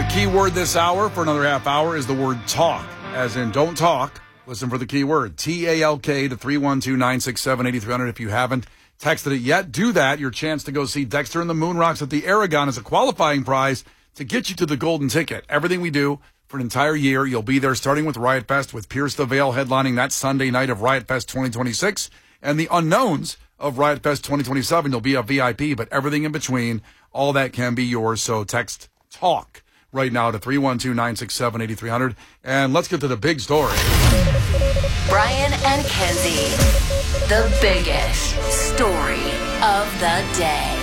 The key word this hour for another half hour is the word talk, as in don't talk. Listen for the key word, T-A-L-K to 312-967-8300. If you haven't texted it yet, do that. Your chance to go see Dexter and the Moonrocks at the Aragon is a qualifying prize to get you to the golden ticket. Everything we do for an entire year, you'll be there starting with Riot Fest with Pierce the Veil headlining that Sunday night of Riot Fest 2026 and the unknowns of Riot Fest 2027. You'll be a VIP, but everything in between, all that can be yours. So text TALK right now to 312-967-8300. And let's get to the big story. Brian and Kenzie, the biggest story of the day.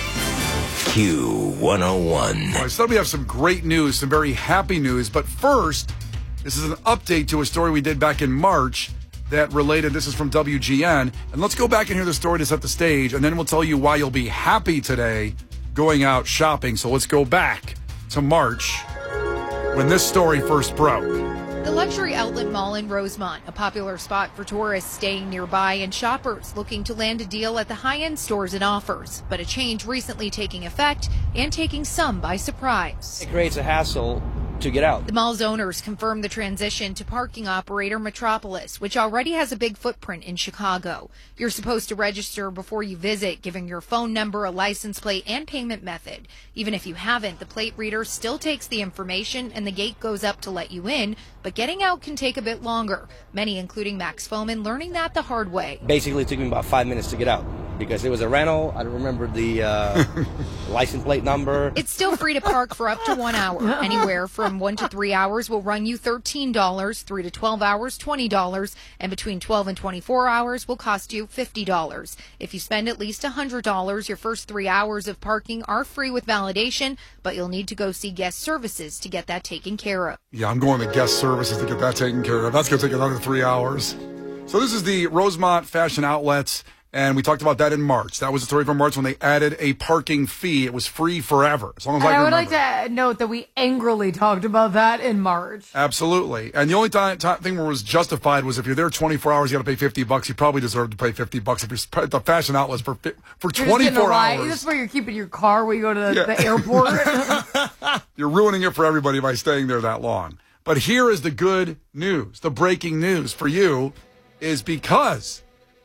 Q101. All right, so we have some great news, some very happy news. But first, this is an update to a story we did back in March that related. This is from WGN. And let's go back and hear the story to set the stage, and then we'll tell you why you'll be happy today going out shopping. So let's go back to March when this story first broke. The luxury outlet mall in Rosemont, a popular spot for tourists staying nearby and shoppers looking to land a deal at the high-end stores it offers. But a change recently taking effect and taking some by surprise. It creates a hassle to get out. The mall's owners confirmed the transition to parking operator Metropolis, which already has a big footprint in Chicago. You're supposed to register before you visit, giving your phone number, a license plate, and payment method. Even if you haven't, the plate reader still takes the information and the gate goes up to let you in, but getting out can take a bit longer. Many, including Max Foman, learning that the hard way. Basically, it took me about 5 minutes to get out because it was a rental. I don't remember the license plate number. It's still free to park for up to 1 hour. Anywhere from 1 to 3 hours will run you $13, 3 to 12 hours, $20, and between 12 and 24 hours will cost you $50. If you spend at least $100, your first 3 hours of parking are free with validation, but you'll need to go see guest services to get that taken care of. Yeah, I'm going to guest services to get that taken care of. That's going to take another 3 hours. So this is the Rosemont Fashion Outlets, and we talked about that in March. That was the story from March when they added a parking fee. It was free forever, as long as I can would remember. like to note that we angrily talked about that in March. Absolutely. And the only thing where it was justified was if you're there 24 hours, you got to pay $50. You probably deserve to pay $50 if you're at the fashion outlets for 24 hours. This is where you're keeping your car when you go to the airport. You're ruining it for everybody by staying there that long. But here is the good news. The breaking news for you is because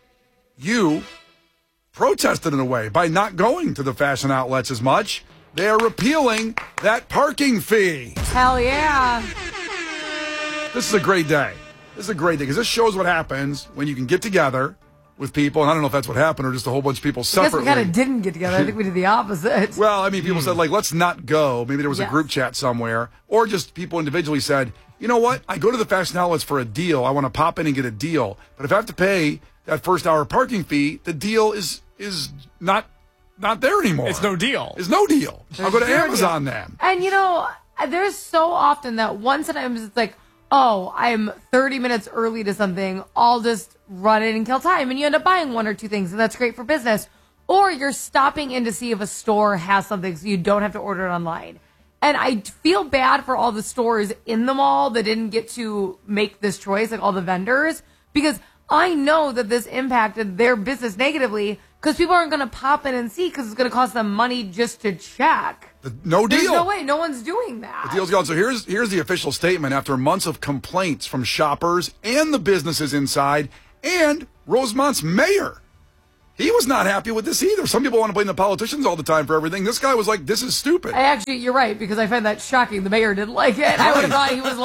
you protested in a way by not going to the fashion outlets as much. They are repealing that parking fee. Hell yeah. This is a great day. This is a great day because this shows what happens when you can get together with people. And I don't know if that's what happened or just a whole bunch of people separately. I guess we kind of didn't get together. I think we did the opposite. Well, I mean, people said, like, let's not go. Maybe there was a group chat somewhere. Or just people individually said, you know what? I go to the fashion outlets for a deal. I want to pop in and get a deal. But if I have to pay that first hour parking fee, the deal is not there anymore. It's no deal. It's no deal. I'll go to Amazon then. And, you know, there's so often that sometimes it's like, oh, I'm 30 minutes early to something. I'll just run in and kill time. And you end up buying 1 or 2 things, and that's great for business. Or you're stopping in to see if a store has something so you don't have to order it online. And I feel bad for all the stores in the mall that didn't get to make this choice, like all the vendors, because I know that this impacted their business negatively because people aren't going to pop in and see because it's going to cost them money just to check. No deal. There's no way. No one's doing that. The deal's gone. So here's the official statement after months of complaints from shoppers and the businesses inside and Rosemont's mayor. He was not happy with this either. Some people want to blame the politicians all the time for everything. This guy was like, this is stupid. You're right, because I find that shocking. The mayor didn't like it. I would have thought he was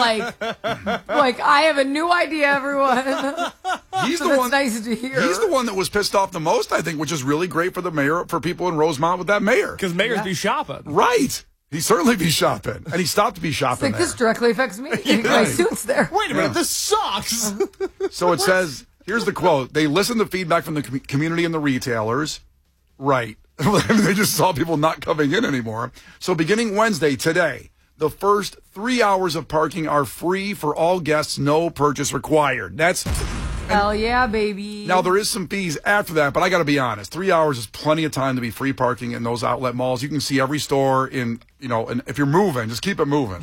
like, I have a new idea, everyone. He's so the that's one. Nice to hear. He's the one that was pissed off the most, I think, which is really great for the mayor, for people in Rosemont with that mayor. Because mayors be shopping. Right. He certainly be shopping. And he stopped to be shopping there. This directly affects me. My suit's there. Wait a minute, this sucks. So it says, here's the quote. They listened to feedback from the community and the retailers. Right. They just saw people not coming in anymore. So beginning Wednesday, today, the first 3 hours of parking are free for all guests, no purchase required. Hell yeah, baby. Now, there is some fees after that, but I got to be honest. 3 hours is plenty of time to be free parking in those outlet malls. You can see every store and if you're moving, just keep it moving.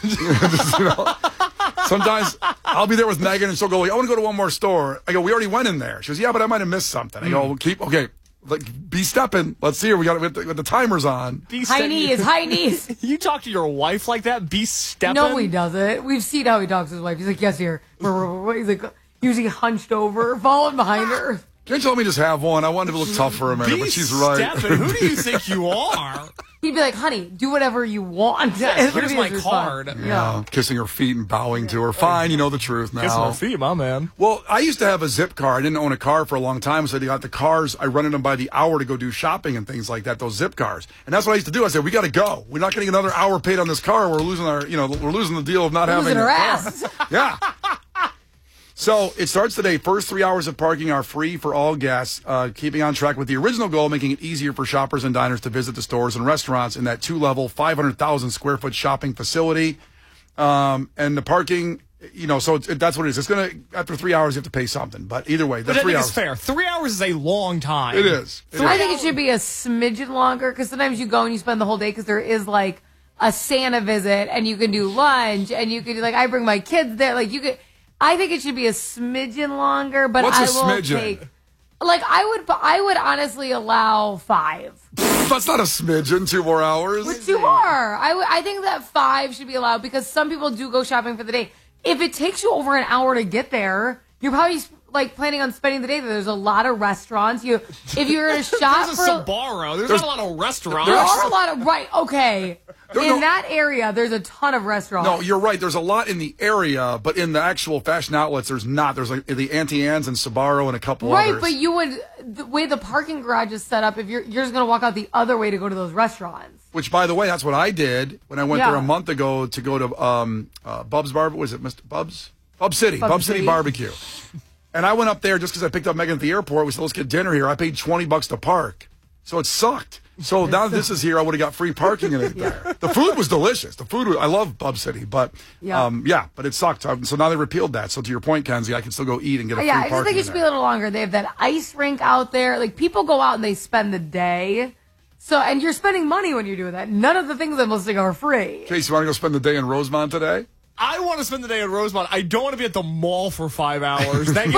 Sometimes I'll be there with Megan and she'll go, I want to go to one more store. I go, we already went in there. She goes, yeah, but I might have missed something. I go, Like, be stepping. Let's see her. We got with the timers on. High knees. You talk to your wife like that? Be stepping? No, he doesn't. We've seen how he talks to his wife. He's like, yes, here. He's like, usually hunched over, following behind her. Can't you let me just have one? I wanted to look tough for a minute, but she's right. Stepping. Who do you think you are? He'd be like, honey, do whatever you want. Yeah, here's my card. Yeah, kissing her feet and bowing to her. Fine, you know the truth now. Kissing her feet, my man. Well, I used to have a Zip car. I didn't own a car for a long time, so I got the cars. I rented them by the hour to go do shopping and things like that, those Zip cars. And that's what I used to do. I said, we got to go. We're not getting another hour paid on this car. We're losing we're losing the deal of not having Losing a her car. ass. Yeah. So it starts today. First 3 hours of parking are free for all guests, keeping on track with the original goal, making it easier for shoppers and diners to visit the stores and restaurants in that 2-level, 500,000 square foot shopping facility. And the parking, so that's what it is. It's going to, after 3 hours, you have to pay something. But either way, that's 3 hours. It's fair. 3 hours is a long time. It is. I think it should be a smidgen longer because sometimes you go and you spend the whole day because there is like a Santa visit and you can do lunch and you can do I bring my kids there. Like you could. I think it should be a smidgen longer, but What's a I will smidgen? take. I would honestly allow 5. That's not a smidgen. 2 more hours. With 2 more, I think that 5 should be allowed because some people do go shopping for the day. If it takes you over an hour to get there, you're probably planning on spending the day there. There's a lot of restaurants. If you're in a shop There's a Sbarro. There's not a lot of restaurants. There are a lot of okay. In that area, there's a ton of restaurants. No, you're right. There's a lot in the area, but in the actual fashion outlets, there's not. There's the Auntie Anne's and Sbarro and a couple others. Right, but you would, the way the parking garage is set up, if you're just going to walk out the other way to go to those restaurants. Which, by the way, that's what I did when I went there a month ago to go to Bub's Barbecue. Was it Mr. Bub's? Bub City Barbecue. And I went up there just because I picked up Megan at the airport. We said, let's get dinner here. I paid $20 to park. So it sucked. So now that this is here, I would have got free parking in it there. The food was delicious. I love Bub City, but but it sucked. So now they repealed that. So to your point, Kenzie, I can still go eat and get a free parking. I just think it should be a little longer. They have that ice rink out there. Like people go out and they spend the day. So and you're spending money when you're doing that. None of the things I'm listing are free. Case, you want to go spend the day in Rosemont today? I want to spend the day in Rosemont. I don't want to be at the mall for 5 hours. But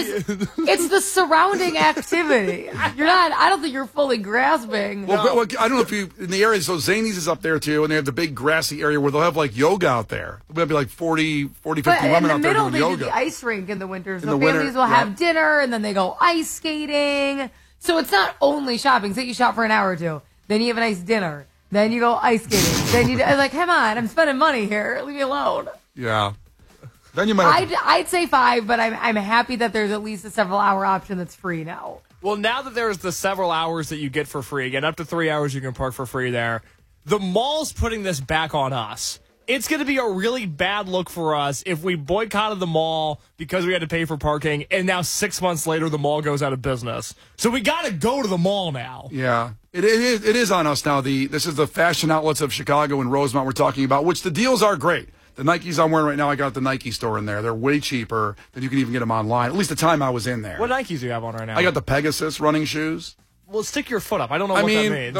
it's the surrounding activity. I don't think you're fully grasping. Well, I don't know if you, in the area, so Zanies is up there too, and they have the big grassy area where they'll have yoga out there. There'll be 40, 50 women out there doing yoga. In the middle, they do the ice rink in the winter. So families will have dinner, and then they go ice skating. So it's not only shopping. Say you shop for an hour or two. Then you have a nice dinner. Then you go ice skating. Then you come on, I'm spending money here. Leave me alone. Yeah. Then you might. I'd say 5, but I'm happy that there's at least a several hour option that's free now. Well, now that there's the several hours that you get for free, again, up to 3 hours you can park for free there. The mall's putting this back on us. It's going to be a really bad look for us if we boycotted the mall because we had to pay for parking, and now 6 months later the mall goes out of business. So we got to go to the mall now. Yeah. It is on us now. This is the fashion outlets of Chicago and Rosemont we're talking about, which the deals are great. The Nikes I'm wearing right now, I got at the Nike store in there. They're way cheaper than you can even get them online. At least the time I was in there. What Nikes do you have on right now? I got the Pegasus running shoes. Well, stick your foot up. I don't know what that means.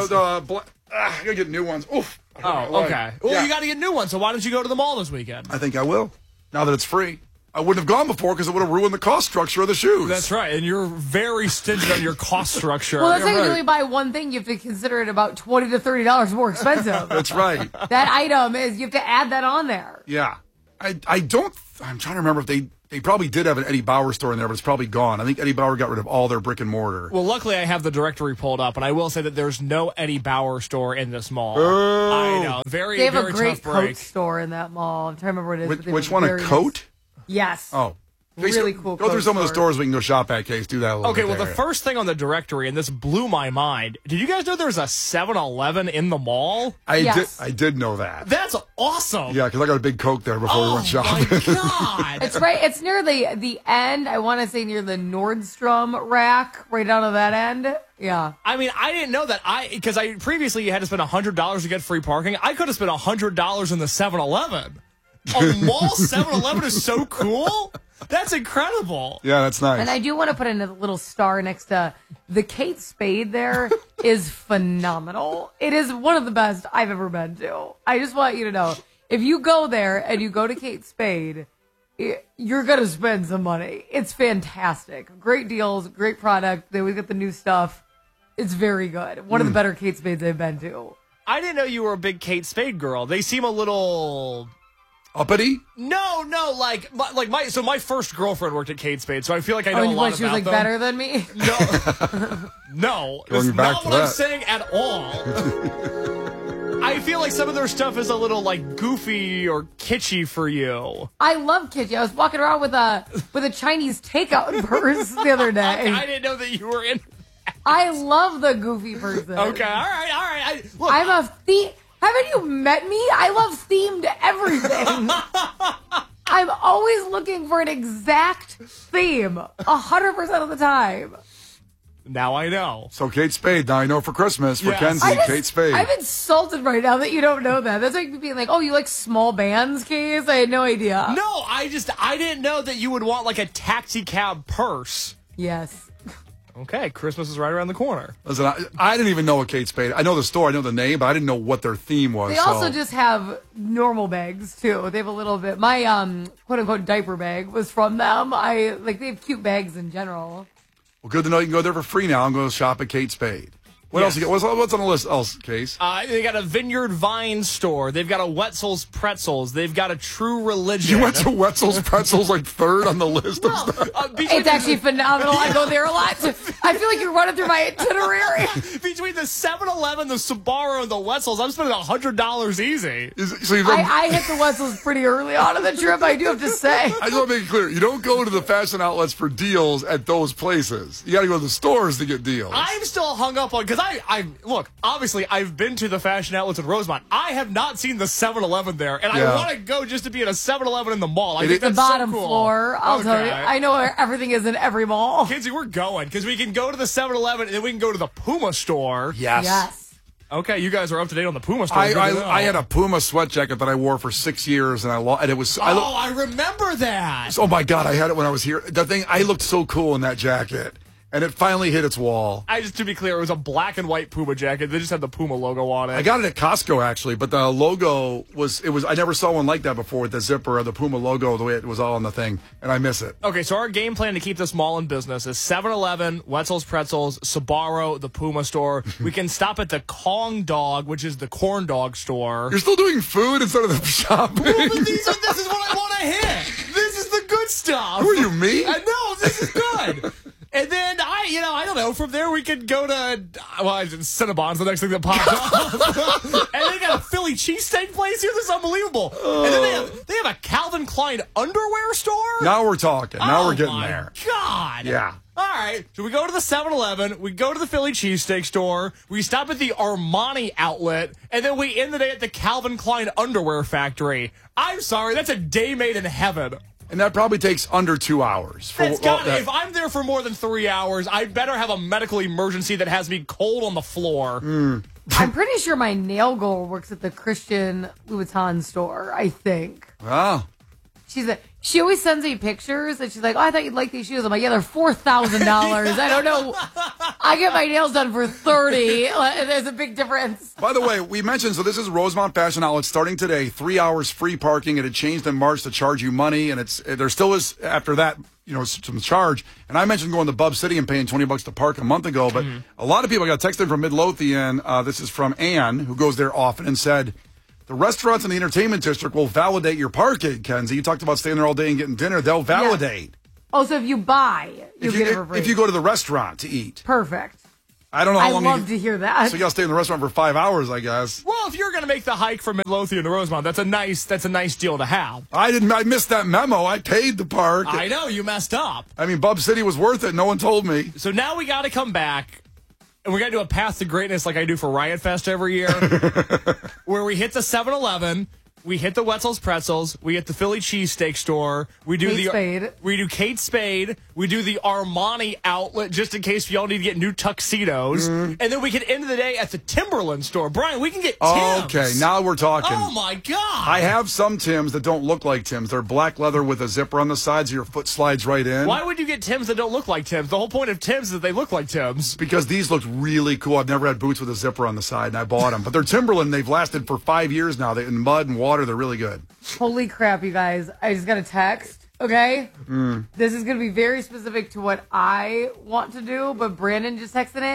I gotta get new ones. Oof. Oh, okay. Well, you got to get new ones. So why don't you go to the mall this weekend? I think I will. Now that it's free. I wouldn't have gone before because it would have ruined the cost structure of the shoes. That's right, and you're very stingy on your cost structure. Well, that's like you only buy one thing, you have to consider it about $20 to $30 more expensive. That's right. That item is, you have to add that on there. Yeah. I'm trying to remember if they probably did have an Eddie Bauer store in there, but it's probably gone. I think Eddie Bauer got rid of all their brick and mortar. Well, luckily I have the directory pulled up, and I will say that there's no Eddie Bauer store in this mall. Oh. I know. Very, they have very a great tough break. coat store in that mall. I'm trying to remember what it is. Which one? A coat? Yes. Oh. Really cool. Go through some of the stores we can go shop at, Case. Do that a little bit. Okay, well, the first thing on the directory, and this blew my mind, did you guys know there's a 7-Eleven in the mall? I did know that. That's awesome. Yeah, because I got a big Coke there before we went shopping. Oh, my God. It's right. It's near the end. I want to say near the Nordstrom rack, right down to that end. Yeah. I mean, I didn't know that. Because previously you had to spend $100 to get free parking. I could have spent $100 in the 7-Eleven. A mall 7-Eleven is so cool. That's incredible. Yeah, that's nice. And I do want to put in a little star next to the Kate Spade there is phenomenal. It is one of the best I've ever been to. I just want you to know, if you go there and you go to Kate Spade, you're going to spend some money. It's fantastic. Great deals, great product. They always get the new stuff. It's very good. One of the better Kate Spades I've been to. I didn't know you were a big Kate Spade girl. They seem a little... Uppity? No, my first girlfriend worked at Kate Spade, so I feel like I know a lot about she was like them. better than me? No, Going that's back not to what I'm that. saying at all. I feel like some of their stuff is a little like goofy or kitschy for you. I love kitschy. I was walking around with a Chinese takeout purse the other day. I didn't know that you were in. I love the goofy person. Okay, all right. Look, I'm a theme. Haven't you met me? I love themed everything. I'm always looking for an exact theme, 100% of the time. now I know. So Kate Spade, now I know for Christmas, for Yes. Kenzie, Kate Spade. I'm insulted right now that you don't know that. That's like me being like, oh, you like small bands, Case? I had no idea. No, I didn't know that you would want like a taxi cab purse. Yes. Okay, Christmas is right around the corner. Listen, I didn't even know a Kate Spade. I know the store, I know the name, but I didn't know what their theme was. They also just have normal bags too. They have a little bit. My quote unquote diaper bag was from them. They have cute bags in general. Well, good to know you can go there for free now. I'm going to shop at Kate Spade. What else you got? What's on the list else, Case? They got a Vineyard Vine store. They've got a Wetzel's Pretzels. They've got a True Religion. You went to Wetzel's Pretzels like third on the list of stuff. It's actually phenomenal. I go there a lot. I feel like you're running through my itinerary. Between the 7-Eleven, the Sbarro, and the Wetzel's, I'm spending $100 easy. So you've done, I hit the Wetzel's pretty early on in the trip, I do have to say. I just want to make it clear. You don't go to the fashion outlets for deals at those places. You got to go to the stores to get deals. I'm still hung up on, because I look, obviously, I've been to the fashion outlets in Rosemont. I have not seen the 7-Eleven there, and Yeah. I want to go just to be at a 7-Eleven in the mall. I It think is- The that's bottom so cool. floor, I'll tell you. Okay. I know where everything is in every mall. Kinsey, we're going, because we can go to the 7-Eleven, and then we can go to the Puma store. Yes. Yes. Okay, you guys are up to date on the Puma store. I Good to know. had a Puma sweat jacket that I wore for 6 years, and it was. I remember that. Oh my God! I had it when I was here. The thing, I looked so cool in that jacket, and it finally hit its wall. To be clear, it was a black and white Puma jacket. They just had the Puma logo on it. I got it at Costco actually, but the logo was. I never saw one like that before with the zipper or the Puma logo, the way it was all on the thing, and I miss it. Okay, so our game plan to keep this mall in business is 7-Eleven, Wetzel's Pretzels, Sbarro, the Puma store. We can stop at the Kong Dog, which is the corn dog store. You're still doing food instead of the shopping. Well, but this is what I want to hit. This is the good stuff. Who are you, me? No, this is good. And then I don't know. From there we could go to Cinnabon's the next thing that popped up. And they got a Philly cheesesteak place here. This is unbelievable. And then they have a Calvin Klein underwear store. Now we're talking. Now we're getting my there. God. Yeah. All right. So we go to the 7-Eleven. We go to the Philly cheesesteak store. We stop at the Armani outlet, and then we end the day at the Calvin Klein underwear factory. I'm sorry, that's a day made in heaven. And that probably takes under 2 hours. If I'm there for more than 3 hours, I better have a medical emergency that has me cold on the floor. I'm pretty sure my nail girl works at the Christian Louboutin store, I think. Wow. She always sends me pictures, and she's like, oh, I thought you'd like these shoes. I'm like, yeah, they're $4,000. I don't know. I get my nails done for $30. There's a big difference. By the way, we mentioned, so this is Rosemont Fashion Outlet starting today, 3 hours free parking. It had changed in March to charge you money, and there still is, after that, some charge. And I mentioned going to Bub City and paying $20 to park a month ago, but a lot of people got texted from Midlothian. This is from Ann, who goes there often, and said, the restaurants in the entertainment district will validate your parking, Kenzie. You talked about staying there all day and getting dinner. They'll validate. Oh, so if you buy, you get it for free. If you go to the restaurant to eat. Perfect. I don't know how long love to hear that. So you got to stay in the restaurant for 5 hours, I guess. Well, if you're going to make the hike from Midlothian to Rosemont, that's a nice deal to have. I missed that memo. I paid the park. I know, you messed up. I mean, Bub City was worth it. No one told me. So now we got to come back. And we got to do a path to greatness like I do for Riot Fest every year, where we hit the 7-Eleven, we hit the Wetzel's Pretzels, we hit the Philly cheesesteak store, we do Kate Spade, we do the Armani outlet just in case y'all need to get new tuxedos, and then we can end the day at the Timberland store. Brian, we can get Timbs. Okay, now we're talking. Oh my God! I have some Timbs that don't look like Timbs. They're black leather with a zipper on the sides, so your foot slides right in. Why would you get Timbs that don't look like Timbs? The whole point of Timbs is that they look like Timbs. Because these look really cool. I've never had boots with a zipper on the side, and I bought them. But they're Timberland. They've lasted for 5 years now. They're in mud and water. They're really good. Holy crap, you guys. I just got a text, okay? This is going to be very specific to what I want to do, but Brandon just texted in.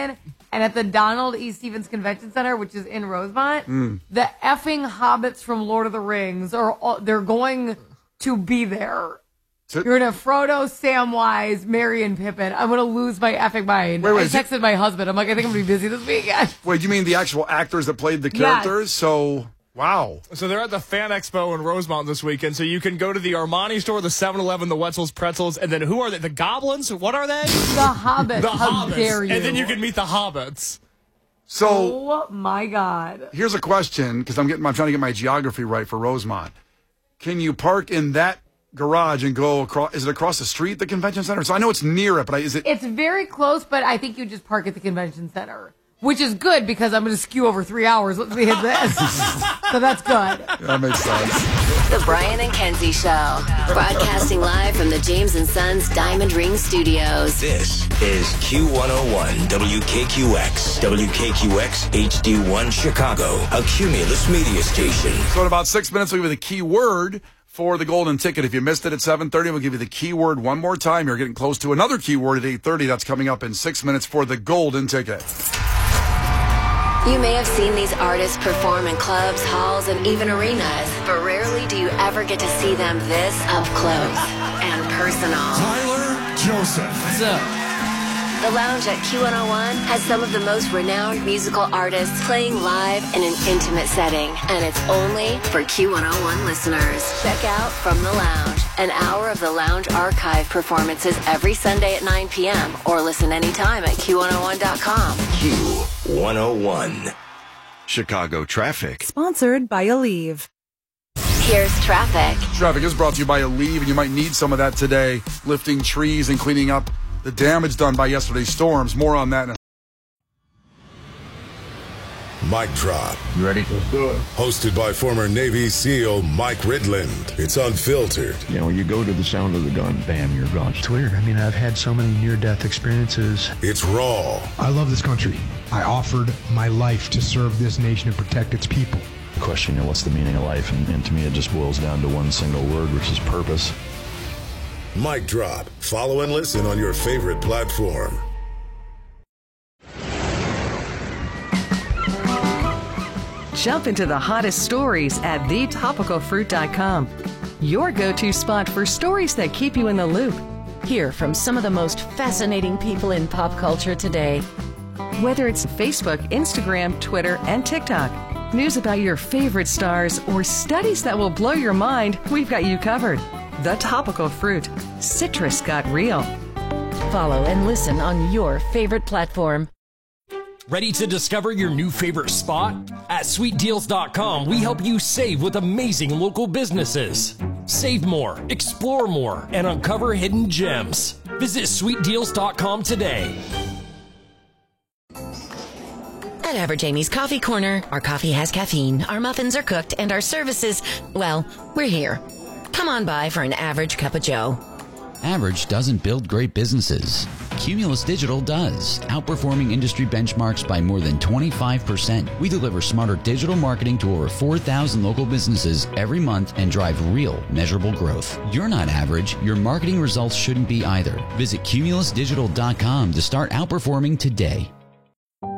And at the Donald E. Stevens Convention Center, which is in Rosemont, the effing hobbits from Lord of the Rings they're going to be there. You're going to have Frodo, Samwise, Merry, and Pippin. I'm going to lose my effing mind. I texted my husband. I'm like, I think I'm going to be busy this weekend. Wait, you mean the actual actors that played the characters? Yes. So, wow. So they're at the Fan Expo in Rosemont this weekend, so you can go to the Armani store, the 7-Eleven, the Wetzel's Pretzels, and then who are they? The Goblins? What are they? The Hobbits. How dare you? And then you can meet the Hobbits. So, oh, my God. Here's a question, because I'm trying to get my geography right for Rosemont. Can you park in that garage and go across? Is it across the street, the convention center? So I know it's near it, but is it? It's very close, but I think you just park at the convention center, which is good because I'm going to skew over 3 hours. Let's hit this. So that's good. That makes sense. The Brian and Kenzie Show, broadcasting live from the James & Sons Diamond Ring Studios. This is Q101 WKQX, WKQX HD1 Chicago, a Cumulus media station. So in about 6 minutes, we'll give you the keyword for the golden ticket. If you missed it at 7:30, we'll give you the keyword one more time. You're getting close to another keyword at 8:30. That's coming up in 6 minutes for the golden ticket. You may have seen these artists perform in clubs, halls, and even arenas, but rarely do you ever get to see them this up close and personal. Tyler Joseph. What's up? The lounge at Q101 has some of the most renowned musical artists playing live in an intimate setting, and it's only for Q101 listeners. Check out From the Lounge, an hour of the Lounge archive performances every Sunday at 9 p.m. or listen anytime at Q101.com. Q101. Chicago traffic. Sponsored by Aleve. Here's traffic. Traffic is brought to you by Aleve, and you might need some of that today, lifting trees and cleaning up the damage done by yesterday's storms. More on that in a Mic Drop. You ready? Let's do it. Hosted by former Navy SEAL Mike Ridland. It's unfiltered. You know, you go to the sound of the gun, bam, you're gone. It's weird. I mean, I've had so many near-death experiences. It's raw. I love this country. I offered my life to serve this nation and protect its people. The question, you know, what's the meaning of life? And to me, it just boils down to one single word, which is purpose. Mic Drop. Follow and listen on your favorite platform. Jump into the hottest stories at thetopicalfruit.com. Your go-to spot for stories that keep you in the loop. Hear from some of the most fascinating people in pop culture today. Whether it's Facebook, Instagram, Twitter, and TikTok, news about your favorite stars, or studies that will blow your mind, we've got you covered. The Topical Fruit. Citrus got real. Follow and listen on your favorite platform. Ready to discover your new favorite spot? At SweetDeals.com, we help you save with amazing local businesses. Save more, explore more, and uncover hidden gems. Visit SweetDeals.com today. At Average Amy's Coffee Corner, our coffee has caffeine, our muffins are cooked, and our services, well, we're here. Come on by for an average cup of joe. Average doesn't build great businesses. Cumulus Digital does, outperforming industry benchmarks by more than 25%. We deliver smarter digital marketing to over 4,000 local businesses every month and drive real, measurable growth. You're not average. Your marketing results shouldn't be either. Visit cumulusdigital.com to start outperforming today.